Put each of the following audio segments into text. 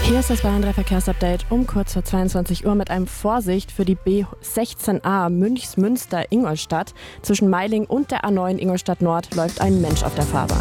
Hier ist das Bayern 3 Verkehrsupdate um kurz vor 22 Uhr mit einem Vorsicht für die B16a Münchs-Münster-Ingolstadt. Zwischen Meiling und der A9 Ingolstadt Nord läuft ein Mensch auf der Fahrbahn.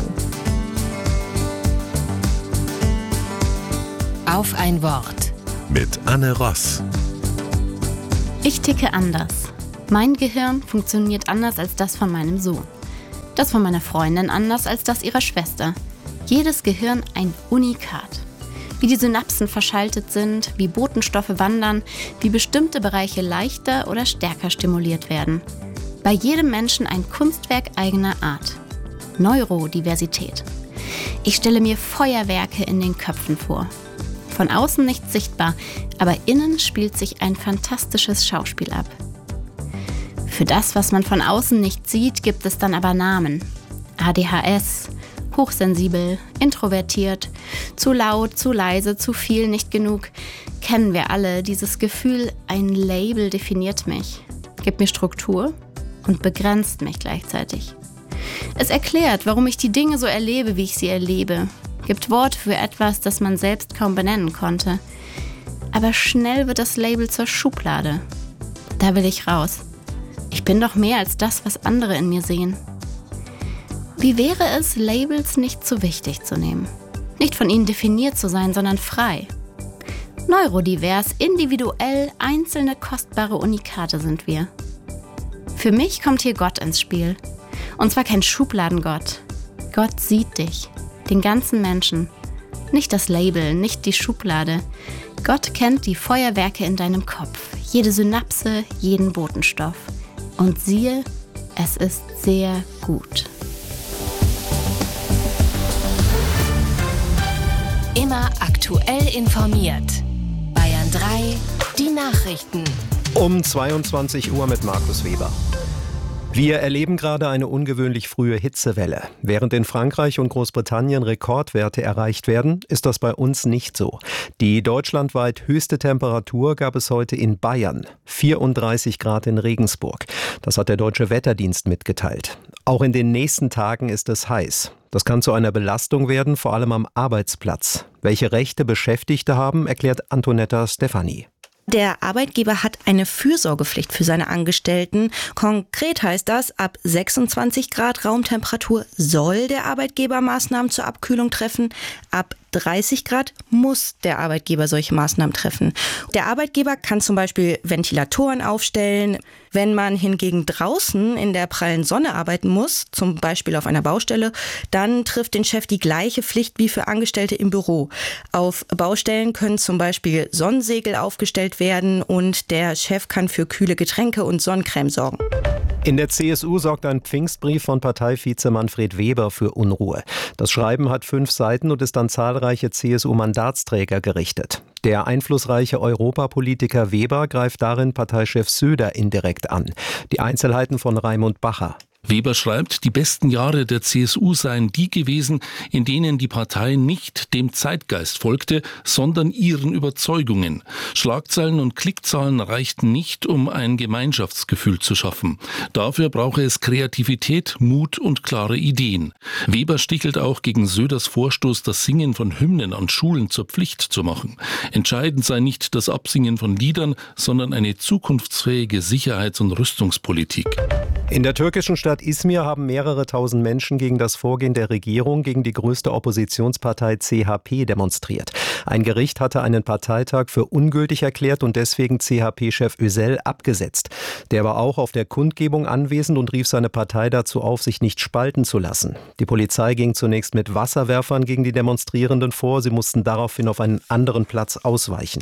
Auf ein Wort. Mit Anne Ross. Ich ticke anders. Mein Gehirn funktioniert anders als das von meinem Sohn. Das von meiner Freundin anders als das ihrer Schwester. Jedes Gehirn ein Unikat. Wie die Synapsen verschaltet sind, wie Botenstoffe wandern, wie bestimmte Bereiche leichter oder stärker stimuliert werden. Bei jedem Menschen ein Kunstwerk eigener Art. Neurodiversität. Ich stelle mir Feuerwerke in den Köpfen vor. Von außen nicht sichtbar, aber innen spielt sich ein fantastisches Schauspiel ab. Für das, was man von außen nicht sieht, gibt es dann aber Namen. ADHS, hochsensibel, introvertiert, zu laut, zu leise, zu viel, nicht genug. Kennen wir alle dieses Gefühl, ein Label definiert mich, gibt mir Struktur und begrenzt mich gleichzeitig. Es erklärt, warum ich die Dinge so erlebe, wie ich sie erlebe, gibt Worte für etwas, das man selbst kaum benennen konnte. Aber schnell wird das Label zur Schublade. Da will ich raus. Ich bin doch mehr als das, was andere in mir sehen. Wie wäre es, Labels nicht zu wichtig zu nehmen? Nicht von ihnen definiert zu sein, sondern frei. Neurodivers, individuell, einzelne kostbare Unikate sind wir. Für mich kommt hier Gott ins Spiel. Und zwar kein Schubladengott. Gott sieht dich, den ganzen Menschen. Nicht das Label, nicht die Schublade. Gott kennt die Feuerwerke in deinem Kopf, jede Synapse, jeden Botenstoff. Und siehe, es ist sehr gut. Immer aktuell informiert. Bayern 3, die Nachrichten. Um 22 Uhr mit Markus Weber. Wir erleben gerade eine ungewöhnlich frühe Hitzewelle. Während in Frankreich und Großbritannien Rekordwerte erreicht werden, ist das bei uns nicht so. Die deutschlandweit höchste Temperatur gab es heute in Bayern, 34 Grad in Regensburg. Das hat der Deutsche Wetterdienst mitgeteilt. Auch in den nächsten Tagen ist es heiß. Das kann zu einer Belastung werden, vor allem am Arbeitsplatz. Welche Rechte Beschäftigte haben, erklärt Antonetta Stefani. Der Arbeitgeber hat eine Fürsorgepflicht für seine Angestellten. Konkret heißt das, ab 26 Grad Raumtemperatur soll der Arbeitgeber Maßnahmen zur Abkühlung treffen. Ab 30 Grad muss der Arbeitgeber solche Maßnahmen treffen. Der Arbeitgeber kann zum Beispiel Ventilatoren aufstellen. Wenn man hingegen draußen in der prallen Sonne arbeiten muss, zum Beispiel auf einer Baustelle, dann trifft den Chef die gleiche Pflicht wie für Angestellte im Büro. Auf Baustellen können zum Beispiel Sonnensegel aufgestellt werden und der Chef kann für kühle Getränke und Sonnencreme sorgen. In der CSU sorgt ein Pfingstbrief von Parteivize Manfred Weber für Unruhe. Das Schreiben hat 5 Seiten und ist an zahlreiche CSU-Mandatsträger gerichtet. Der einflussreiche Europapolitiker Weber greift darin Parteichef Söder indirekt an. Die Einzelheiten von Raimund Bacher. Weber schreibt, die besten Jahre der CSU seien die gewesen, in denen die Partei nicht dem Zeitgeist folgte, sondern ihren Überzeugungen. Schlagzeilen und Klickzahlen reichten nicht, um ein Gemeinschaftsgefühl zu schaffen. Dafür brauche es Kreativität, Mut und klare Ideen. Weber stichelt auch gegen Söders Vorstoß, das Singen von Hymnen an Schulen zur Pflicht zu machen. Entscheidend sei nicht das Absingen von Liedern, sondern eine zukunftsfähige Sicherheits- und Rüstungspolitik. In der türkischen Stadt Izmir haben mehrere tausend Menschen gegen das Vorgehen der Regierung gegen die größte Oppositionspartei CHP demonstriert. Ein Gericht hatte einen Parteitag für ungültig erklärt und deswegen CHP-Chef Özel abgesetzt. Der war auch auf der Kundgebung anwesend und rief seine Partei dazu auf, sich nicht spalten zu lassen. Die Polizei ging zunächst mit Wasserwerfern gegen die Demonstrierenden vor. Sie mussten daraufhin auf einen anderen Platz ausweichen.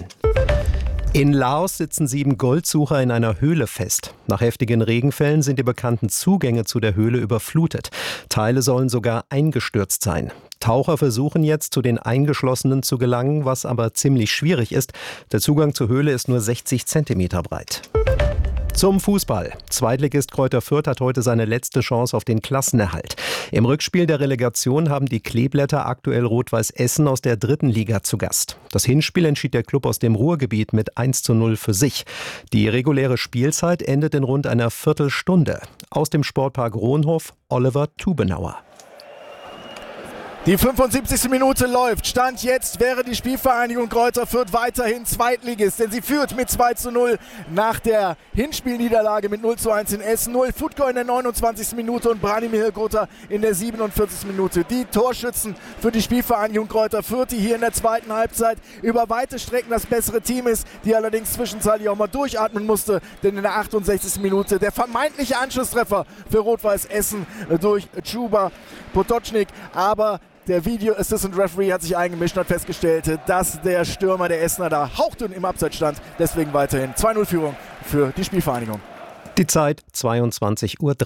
In Laos sitzen 7 Goldsucher in einer Höhle fest. Nach heftigen Regenfällen sind die bekannten Zugänge zu der Höhle überflutet. Teile sollen sogar eingestürzt sein. Taucher versuchen jetzt, zu den Eingeschlossenen zu gelangen, was aber ziemlich schwierig ist. Der Zugang zur Höhle ist nur 60 Zentimeter breit. Zum Fußball. Zweitligist Greuther Fürth hat heute seine letzte Chance auf den Klassenerhalt. Im Rückspiel der Relegation haben die Kleeblätter aktuell Rot-Weiß Essen aus der 3. Liga zu Gast. Das Hinspiel entschied der Klub aus dem Ruhrgebiet mit 1:0 für sich. Die reguläre Spielzeit endet in rund einer Viertelstunde. Aus dem Sportpark Rohnhof, Oliver Tubenauer. Die 75. Minute läuft. Stand jetzt wäre die Spielvereinigung Greuther Fürth weiterhin Zweitligist, denn sie führt mit 2:0 nach der Hinspielniederlage mit 0:1 in Essen. 0 Futko in der 29. Minute und Branimir Hilgota in der 47. Minute. Die Torschützen für die Spielvereinigung Greuther Fürth, die hier in der zweiten Halbzeit über weite Strecken das bessere Team ist, die allerdings zwischenzeitlich auch mal durchatmen musste, denn in der 68. Minute der vermeintliche Anschlusstreffer für Rot-Weiß Essen durch Chuba Potočnik, aber der Video Assistant Referee hat sich eingemischt und hat festgestellt, dass der Stürmer der Essener da hauchdünn im Abseits stand. Deswegen weiterhin 2:0 Führung für die Spielvereinigung. Die Zeit 22:03 Uhr.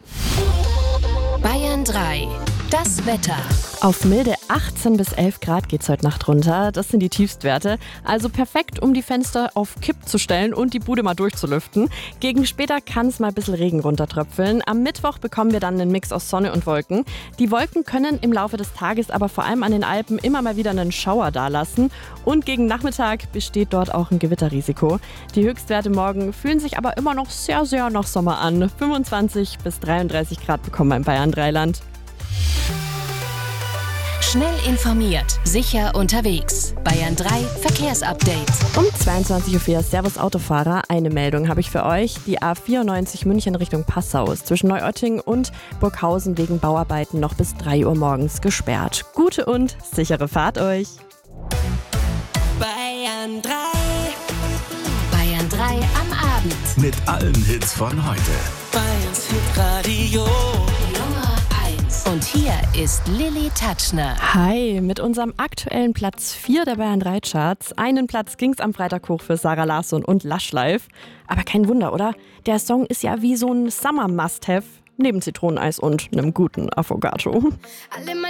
Bayern 3. Das Wetter. Auf milde 18 bis 11 Grad geht's heute Nacht runter. Das sind die Tiefstwerte. Also perfekt, um die Fenster auf Kipp zu stellen und die Bude mal durchzulüften. Gegen später kann es mal ein bisschen Regen runtertröpfeln. Am Mittwoch bekommen wir dann einen Mix aus Sonne und Wolken. Die Wolken können im Laufe des Tages aber vor allem an den Alpen immer mal wieder einen Schauer dalassen. Und gegen Nachmittag besteht dort auch ein Gewitterrisiko. Die Höchstwerte morgen fühlen sich aber immer noch sehr, sehr nach Sommer an. 25 bis 33 Grad bekommen wir im Bayern-Dreiland. Schnell informiert, sicher unterwegs. Bayern 3 Verkehrsupdate. Um 22:04 Uhr, Servus Autofahrer, eine Meldung habe ich für euch. Die A94 München Richtung Passau ist zwischen Neuötting und Burghausen wegen Bauarbeiten noch bis 3 Uhr morgens gesperrt. Gute und sichere Fahrt euch. Bayern 3. Bayern 3 am Abend. Mit allen Hits von heute. Bayerns Hitradio. Nummer 1. Und hier ist Lilly Tatschner. Hi, mit unserem aktuellen Platz 4 der Bayern 3 Charts. Einen Platz ging's am Freitag hoch für Sarah Larsson und Lush Life. Aber kein Wunder, oder? Der Song ist ja wie so ein Summer Must-Have neben Zitroneneis und einem guten Affogato. Alle